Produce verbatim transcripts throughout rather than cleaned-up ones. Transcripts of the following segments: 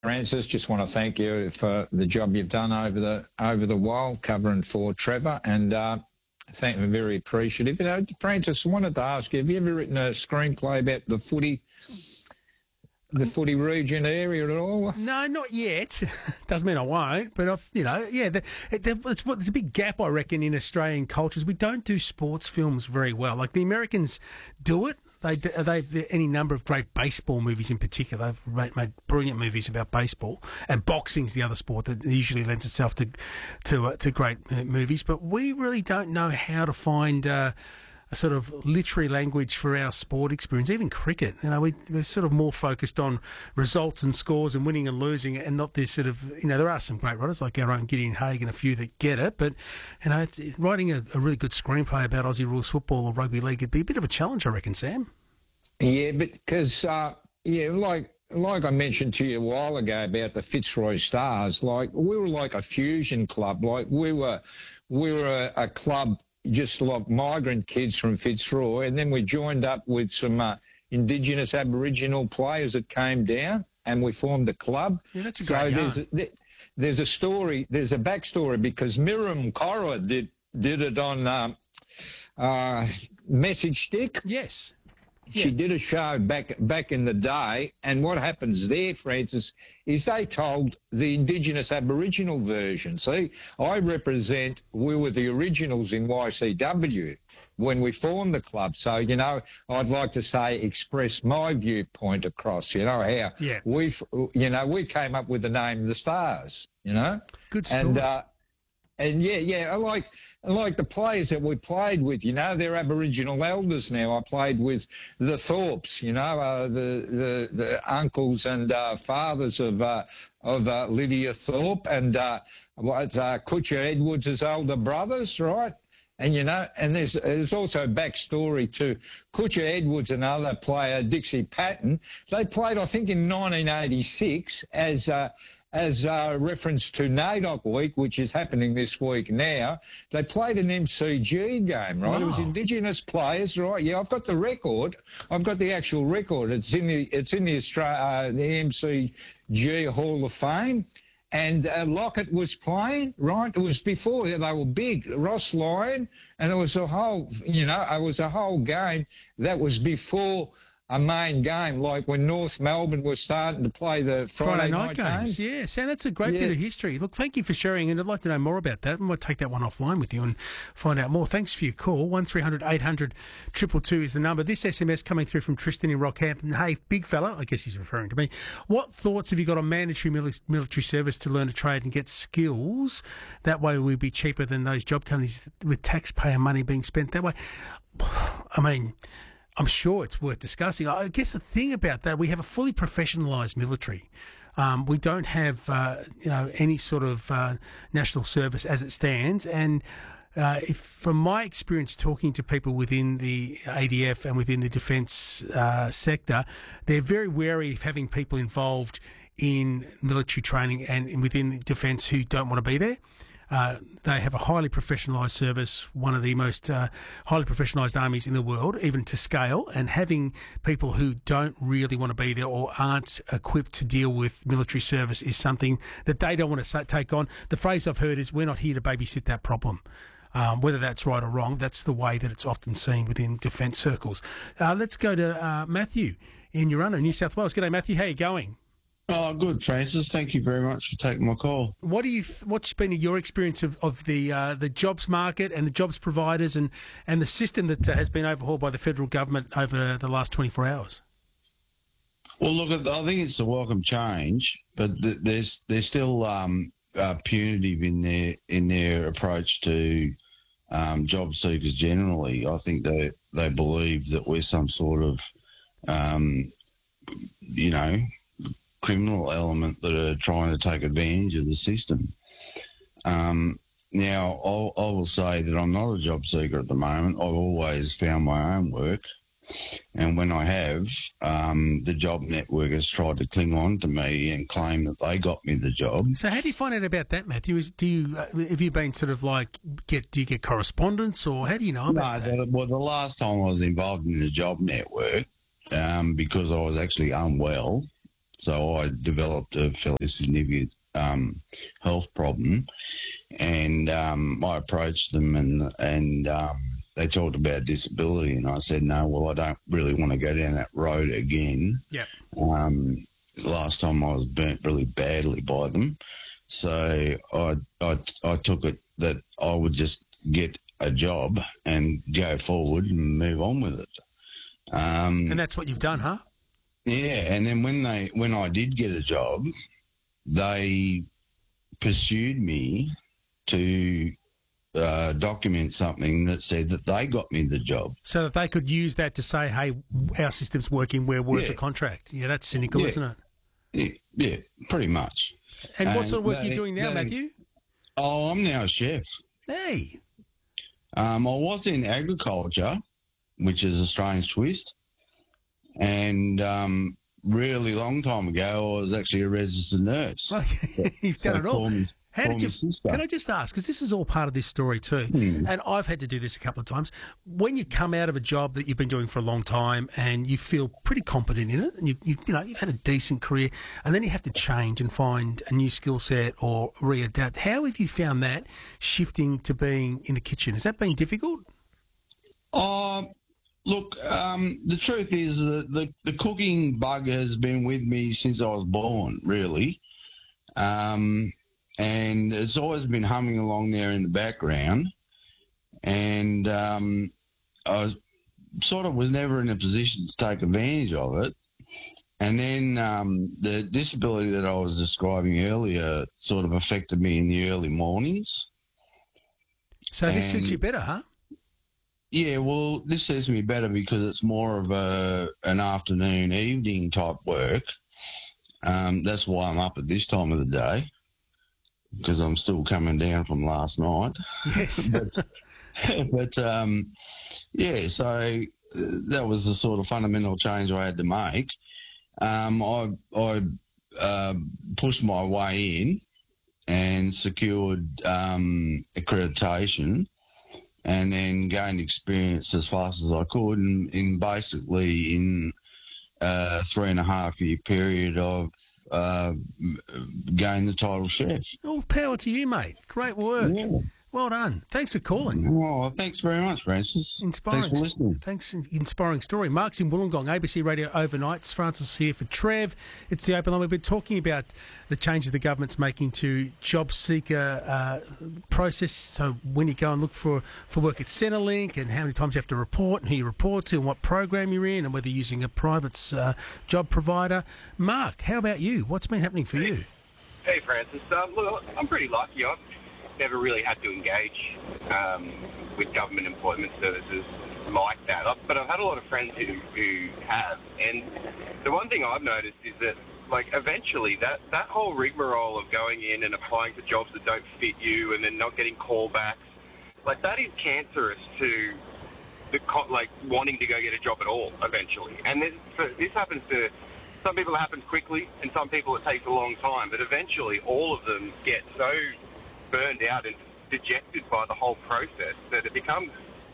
Francis, just want to thank you for the job you've done over the over the while covering for Trevor, and uh, thank I'm very appreciative. You know, Francis, I wanted to ask you: have you ever written a screenplay about the footy, the footy region area at all? No, not yet. Doesn't mean I won't, but I've, you know, yeah, the, the, it's, there's a big gap, I reckon, in Australian cultures. We don't do sports films very well. Like the Americans do it. They they any number of great baseball movies in particular. They've made, made brilliant movies about baseball, and boxing's the other sport that usually lends itself to to uh, to great uh, movies. But we really don't know how to find Uh, a sort of literary language for our sport experience, even cricket. You know, we, we're sort of more focused on results and scores and winning and losing, and not this sort of, you know, there are some great writers like our own Gideon Haig and a few that get it, but, you know, it's, writing a, a really good screenplay about Aussie rules football or rugby league would be a bit of a challenge, I reckon, Sam. Yeah, but because, uh, yeah, like, like I mentioned to you a while ago about the Fitzroy Stars, like, we were like a fusion club. Like, we were, we were a, a club just like migrant kids from Fitzroy, and then we joined up with some uh, Indigenous Aboriginal players that came down, and we formed a club. Yeah, that's a great so there's a, there's a story, there's a backstory, because Miriam Cora did did it on um, uh, Message Stick. Yes. She yeah. did a show back back in the day, and what happens there, Francis, is they told the Indigenous Aboriginal version. See, I represent, we were the originals in Y C W when we formed the club. So, you know, I'd like to say express my viewpoint across, you know, how yeah. we've, you know, we came up with the name The Stars, you know. Good story. And, uh, and yeah, yeah, I like... like the players that we played with, you know, they're Aboriginal elders now. I played with the Thorpes, you know, uh, the, the the uncles and uh, fathers of uh, of uh, Lydia Thorpe, and uh, what's uh, Kutcher Edwards' older brothers, right? And, you know, and there's there's also backstory to Kutcher Edwards, another player, Dixie Patton. They played, I think, in nineteen eighty-six as uh, as a reference to NAIDOC Week, which is happening this week now. They played an M C G game, right? Wow. It was Indigenous players, right? Yeah, I've got the record. I've got the actual record. It's in the it's in the Australia, uh, the M C G Hall of Fame. And uh, Lockett was playing, right? It was before they were big. Ross Lyon, and it was a whole, you know, it was a whole game that was before a main game, like when North Melbourne was starting to play the Friday, Friday night, night games. games. Yeah, Sam, that's a great yeah. bit of history. Look, thank you for sharing, and I'd like to know more about that. I might take that one offline with you and find out more. Thanks for your call. one three hundred eight hundred two two two is the number. This S M S coming through from Tristan in Rockhampton. Hey, big fella, I guess he's referring to me. What thoughts have you got on mandatory mili- military service to learn a trade and get skills? That way we'll be cheaper than those job companies with taxpayer money being spent that way. I mean, I'm sure it's worth discussing. I guess the thing about that, we have a fully professionalised military. Um, we don't have, uh, you know, any sort of uh, national service as it stands. And uh, if, from my experience talking to people within the A D F and within the defence uh, sector, they're very wary of having people involved in military training and within defence who don't want to be there. Uh, they have a highly professionalised service, one of the most uh, highly professionalised armies in the world, even to scale, and having people who don't really want to be there or aren't equipped to deal with military service is something that they don't want to take on. The phrase I've heard is, we're not here to babysit that problem. Um, whether that's right or wrong, that's the way that it's often seen within defence circles. Uh, let's go to uh, Matthew in Urunna, New South Wales. G'day, Matthew. How are you going? Oh, good, Francis. Thank you very much for taking my call. What do you? What's been your experience of, of the uh, the jobs market and the jobs providers and, and the system that uh, has been overhauled by the federal government over the last twenty-four hours? Well, look, I think it's a welcome change, but th- there's they're still um, uh, punitive in their in their approach to um, job seekers generally. I think they they believe that we're some sort of, um, you know, criminal element that are trying to take advantage of the system. Um, now, I'll, I will say that I'm not a job seeker at the moment. I've always found my own work. And when I have, um, the job network has tried to cling on to me and claim that they got me the job. So how do you find out about that, Matthew? Is, do you, uh, have you been sort of like, get? do you get correspondence, or how do you know about no, that? Well, the last time I was involved in the job network, um, because I was actually unwell, So I developed a fairly significant um, health problem, and um, I approached them, and and um, they talked about disability, and I said, no, well, I don't really want to go down that road again. Yeah. Um, last time I was burnt really badly by them, so I, I I took it that I would just get a job and go forward and move on with it. Um, And that's what you've done, huh? yeah, and then when they when I did get a job, they pursued me to uh, document something that said that they got me the job. So that they could use that to say, hey, our system's working, we're worth Yeah. a contract. Yeah, that's cynical, Yeah. isn't it? Yeah, yeah, pretty much. And what And sort of work are they- you doing now, they- Matthew? Oh, I'm now a chef. Hey. Um, I was in agriculture, which is a strange twist. And um, really long time ago, I was actually a registered nurse. Well, you've done So it all. call me- How call did me you? sister. Can I just ask? Because this is all part of this story too, Hmm. and I've had to do this a couple of times. When you come out of a job that you've been doing for a long time and you feel pretty competent in it, and you you, you know you've had a decent career, and then you have to change and find a new skill set or readapt. How have you found that shifting to being in the kitchen? Has that been difficult? Oh, look, um, the truth is that the, the cooking bug has been with me since I was born, really. Um, and it's always been humming along there in the background. And um, I was, sort of was never in a position to take advantage of it. And then um, the disability that I was describing earlier sort of affected me in the early mornings. So this suits And- you better, huh? Yeah, well, this suits me better because it's more of a an afternoon, evening type work. Um, that's why I'm up at this time of the day, because I'm still coming down from last night. Yes. but but um, yeah, so uh, that was the sort of fundamental change I had to make. Um, I I uh, pushed my way in and secured um, accreditation, and then gained experience as fast as I could, and in basically in a three and a half year period of uh, gained the title chef. All power to you, mate. Great work. Yeah. Well done. Thanks for calling. Oh, thanks very much, Francis. Inspiring. Thanks for listening. Thanks, inspiring story. Mark's in Wollongong, A B C Radio Overnights. Francis here for Trev. It's the Open Line. We've been talking about the changes the government's making to job seeker uh, process. So when you go and look for, for work at Centrelink, and how many times you have to report, and who you report to, and what program you're in, and whether you're using a private uh, job provider. Mark, how about you? What's been happening for you? Hey, Francis. Um, look, I'm pretty lucky. I've never really had to engage um, with government employment services like that. I've, but I've had a lot of friends who, who have. And the one thing I've noticed is that, like, eventually that, that whole rigmarole of going in and applying for jobs that don't fit you and then not getting callbacks, like, that is cancerous to the co- like wanting to go get a job at all eventually. And this, so this happens to some people, it happens quickly, and some people it takes a long time. But eventually, all of them get so burned out and dejected by the whole process that it becomes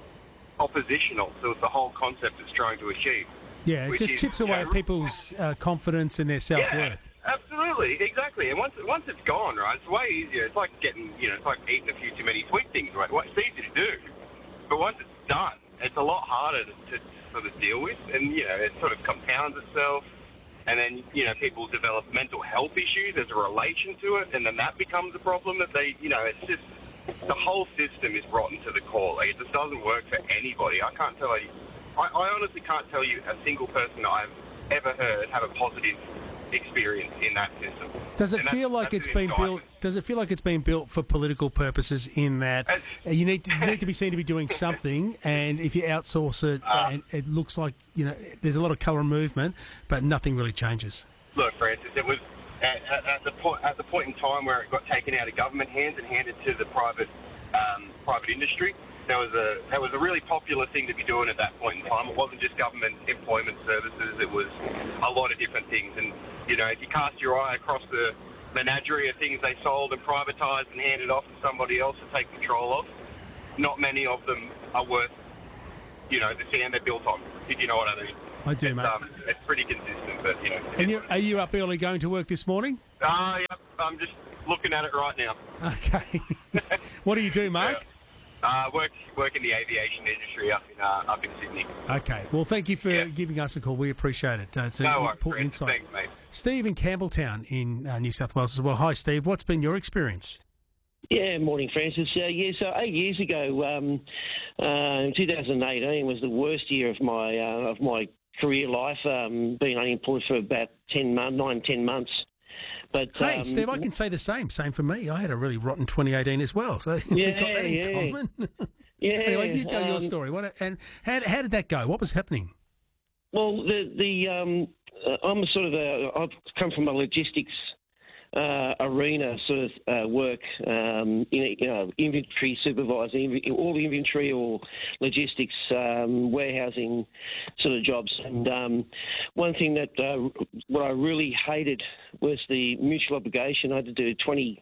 oppositional to the whole concept it's trying to achieve. Yeah, it Which just is, chips you away know, at people's uh, confidence and their self-worth. Yeah, absolutely, exactly. And once once it's gone, right, it's way easier. It's like getting, you know, it's like eating a few too many sweet things, right? Well, it's easy to do, but once it's done, it's a lot harder to, to sort of deal with, and you know, it sort of compounds itself. And then, you know, people develop mental health issues as a relation to it, and then that becomes a problem that they, you know, it's just, the whole system is rotten to the core. Like, it just doesn't work for anybody. I can't tell you, I, I honestly can't tell you a single person I've ever heard have a positive experience in that system. Does it And feel that's- like that's it's an been built? indictment. Does it feel like it's been built for political purposes? In that It's- uh, you need to you need to be seen to be doing something, and if you outsource it, Uh. and it looks like you know there's a lot of colour and movement, but nothing really changes. Look, Francis, it was at, at, at the point at the point in time where it got taken out of government hands and handed to the private um, private industry. There was a that was a really popular thing to be doing at that point in time. It wasn't just government employment services; it was a lot of different things. And you know, if you cast your eye across the menagerie of things they sold and privatised and handed off to somebody else to take control of, not many of them are worth, you know, the sand they're built on. If you know what I mean. I do, it's, mate. Um, it's pretty consistent, but, you know. And you, are you up early going to work this morning? Uh, yeah, I'm just looking at it right now. Okay. What do you do, Mark? Uh, work work in the aviation industry up in uh, up in Sydney. Okay. Well, thank you for Yeah. giving us a call. We appreciate it. Uh, it's an No worries, important Chris. insight. Thanks, mate. Steve in Campbelltown in uh, New South Wales as well. Hi, Steve. What's been your experience? Yeah, morning, Francis. Uh, yeah, so eight years ago, um, uh, in two thousand eighteen was the worst year of my uh, of my career life. Um, being unemployed for about ten months, nine, ten months. But Hey, um, Steve, I can say the same. Same for me. I had a really rotten twenty eighteen as well. So we've Yeah, got that in yeah. common. yeah. Anyway, you tell your um, story. What and how, how did that go? What was happening? Well, the the um, uh, I'm sort of a I've come from a logistics uh, arena sort of uh, work, um, in a, you know, inventory supervisor, inv- all the inventory or logistics, um, warehousing sort of jobs. And um, one thing that uh, what I really hated was the mutual obligation. I had to do twenty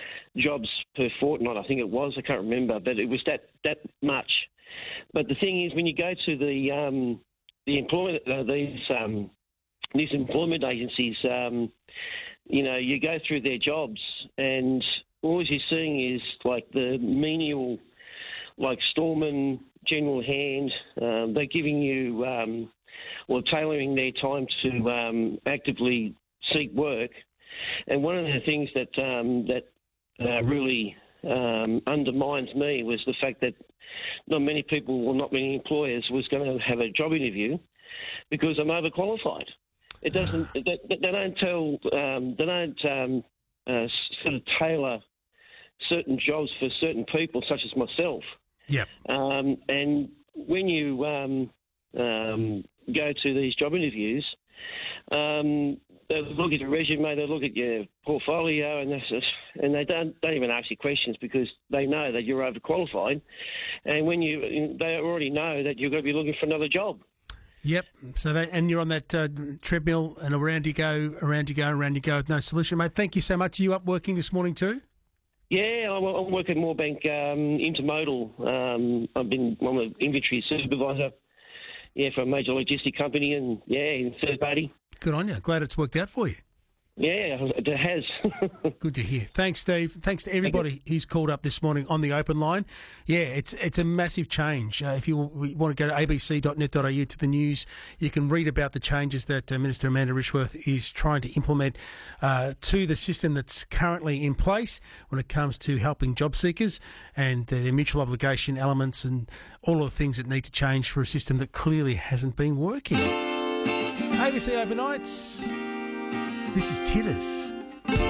jobs per fortnight, I think it was. I can't remember, but it was that that much. But the thing is, when you go to the um, the employment uh, these um, these employment agencies, um, you know, you go through their jobs, and all you're seeing is like the menial, like storeman, general hand. Um, they're giving you, um, or tailoring their time to um, actively seek work. And one of the things that um, that uh, really um, undermines me was the fact that not many people, or not many employers, was going to have a job interview because I'm overqualified. It doesn't. They, they don't tell. Um, they don't um, uh, sort of tailor certain jobs for certain people, such as myself. Yep. Um, and when you um, um, go to these job interviews, um, they look at your resume, they look at your portfolio, and that's just, and they don't don't even ask you questions because they know that you're overqualified. And when you, they already know that you're going to be looking for another job. Yep. So that, and you're on that uh, treadmill, and around you go, around you go, around you go with no solution, mate. Thank you so much. Are you up working this morning too? Yeah, I'm, I'm working at Moorebank um, Intermodal. Um, I've been I'm an inventory supervisor, yeah, for a major logistic company, and yeah, in third party. Good on you. Glad it's worked out for you. Yeah, it has. Good to hear. Thanks, Steve. Thanks to everybody who's called up this morning on the open line. Yeah, it's it's a massive change. Uh, if you want to go to a b c dot net dot a u to the news, you can read about the changes that uh, Minister Amanda Rishworth is trying to implement uh, to the system that's currently in place when it comes to helping job seekers and the mutual obligation elements and all of the things that need to change for a system that clearly hasn't been working. A B C Overnights. This is Titters.